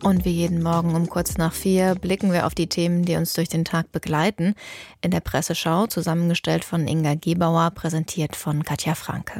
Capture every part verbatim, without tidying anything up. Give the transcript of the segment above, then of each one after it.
Und wie jeden Morgen um kurz nach vier blicken wir auf die Themen, die uns durch den Tag begleiten. In der Presseschau, zusammengestellt von Inga Gebauer, präsentiert von Katja Franke.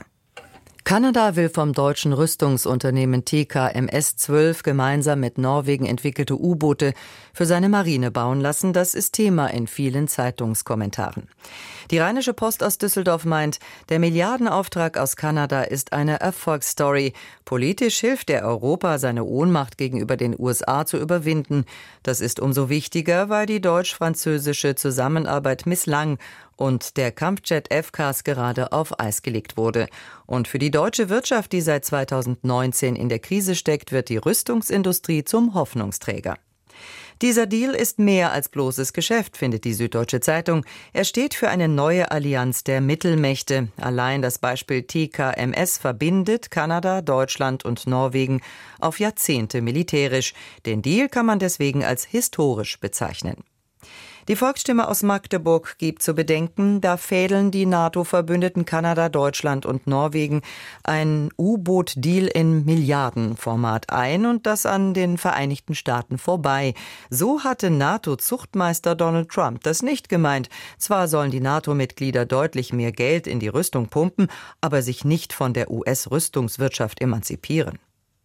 Kanada will vom deutschen Rüstungsunternehmen T K M S zwölf gemeinsam mit Norwegen entwickelte U-Boote für seine Marine bauen lassen. Das ist Thema in vielen Zeitungskommentaren. Die Rheinische Post aus Düsseldorf meint, der Milliardenauftrag aus Kanada ist eine Erfolgsstory. Politisch hilft er Europa, seine Ohnmacht gegenüber den U S A zu überwinden. Das ist umso wichtiger, weil die deutsch-französische Zusammenarbeit misslang und der Kampfjet F C A S gerade auf Eis gelegt wurde. Und für die deutsche Wirtschaft, die seit zweitausendneunzehn in der Krise steckt, wird die Rüstungsindustrie zum Hoffnungsträger. Dieser Deal ist mehr als bloßes Geschäft, findet die Süddeutsche Zeitung. Er steht für eine neue Allianz der Mittelmächte. Allein das Beispiel T K M S verbindet Kanada, Deutschland und Norwegen auf Jahrzehnte militärisch. Den Deal kann man deswegen als historisch bezeichnen. Die Volksstimme aus Magdeburg gibt zu bedenken, da fädeln die NATO-Verbündeten Kanada, Deutschland und Norwegen ein U-Boot-Deal in Milliardenformat ein und das an den Vereinigten Staaten vorbei. So hatte NATO-Zuchtmeister Donald Trump das nicht gemeint. Zwar sollen die NATO-Mitglieder deutlich mehr Geld in die Rüstung pumpen, aber sich nicht von der U S-Rüstungswirtschaft emanzipieren.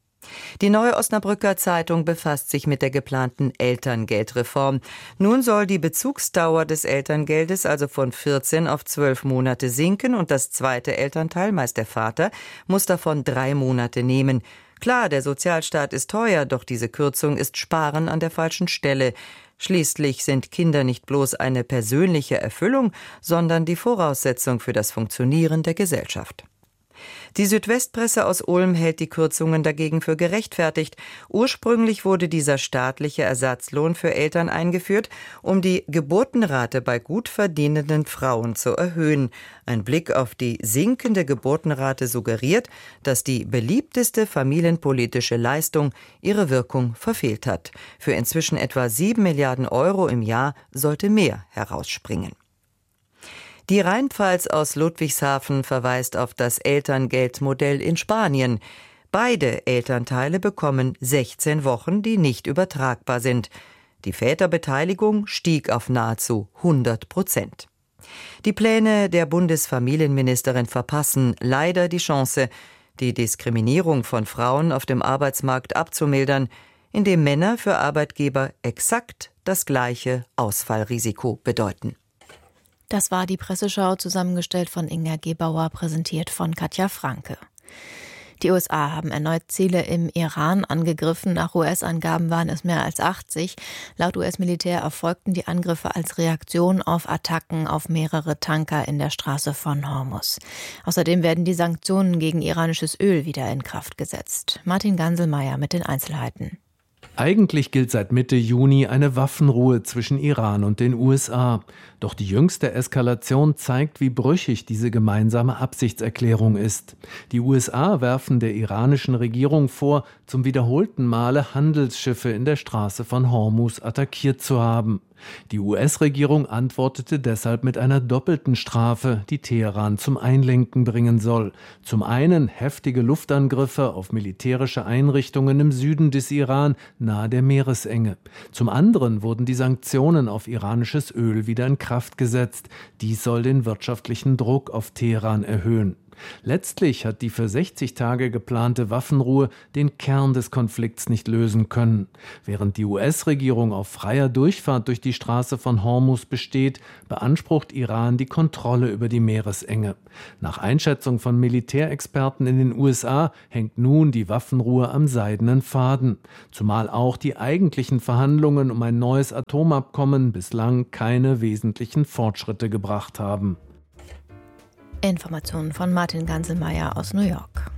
Die Neue Osnabrücker Zeitung befasst sich mit der geplanten Elterngeldreform. Nun soll die Bezugsdauer des Elterngeldes also von vierzehn auf zwölf Monate sinken und das zweite Elternteil, meist der Vater, muss davon drei Monate nehmen. Klar, der Sozialstaat ist teuer, doch diese Kürzung ist Sparen an der falschen Stelle. Schließlich sind Kinder nicht bloß eine persönliche Erfüllung, sondern die Voraussetzung für das Funktionieren der Gesellschaft. Die Südwestpresse aus Ulm hält die Kürzungen dagegen für gerechtfertigt. Ursprünglich wurde dieser staatliche Ersatzlohn für Eltern eingeführt, um die Geburtenrate bei gut verdienenden Frauen zu erhöhen. Ein Blick auf die sinkende Geburtenrate suggeriert, dass die beliebteste familienpolitische Leistung ihre Wirkung verfehlt hat. Für inzwischen etwa sieben Milliarden Euro im Jahr sollte mehr herausspringen. Die Rheinpfalz aus Ludwigshafen verweist auf das Elterngeldmodell in Spanien. Beide Elternteile bekommen sechzehn Wochen, die nicht übertragbar sind. Die Väterbeteiligung stieg auf nahezu hundert Prozent. Die Pläne der Bundesfamilienministerin verpassen leider die Chance, die Diskriminierung von Frauen auf dem Arbeitsmarkt abzumildern, indem Männer für Arbeitgeber exakt das gleiche Ausfallrisiko bedeuten. Das war die Presseschau, zusammengestellt von Inga Gebauer, präsentiert von Katja Franke. Die U S A haben erneut Ziele im Iran angegriffen. Nach U S-Angaben waren es mehr als achtzig. Laut U S-Militär erfolgten die Angriffe als Reaktion auf Attacken auf mehrere Tanker in der Straße von Hormuz. Außerdem werden die Sanktionen gegen iranisches Öl wieder in Kraft gesetzt. Martin Ganselmeier mit den Einzelheiten. Eigentlich gilt seit Mitte Juni eine Waffenruhe zwischen Iran und den U S A. Doch die jüngste Eskalation zeigt, wie brüchig diese gemeinsame Absichtserklärung ist. Die U S A werfen der iranischen Regierung vor, zum wiederholten Male Handelsschiffe in der Straße von Hormuz attackiert zu haben. Die U S-Regierung antwortete deshalb mit einer doppelten Strafe, die Teheran zum Einlenken bringen soll. Zum einen heftige Luftangriffe auf militärische Einrichtungen im Süden des Iran nahe der Meeresenge. Zum anderen wurden die Sanktionen auf iranisches Öl wieder in Kraft gesetzt. Dies soll den wirtschaftlichen Druck auf Teheran erhöhen. Letztlich hat die für sechzig Tage geplante Waffenruhe den Kern des Konflikts nicht lösen können. Während die U S-Regierung auf freier Durchfahrt durch die Straße von Hormuz besteht, beansprucht Iran die Kontrolle über die Meeresenge. Nach Einschätzung von Militärexperten in den U S A hängt nun die Waffenruhe am seidenen Faden. Zumal auch die eigentlichen Verhandlungen um ein neues Atomabkommen bislang keine wesentlichen Fortschritte gebracht haben. Informationen von Martin Ganselmeier aus New York.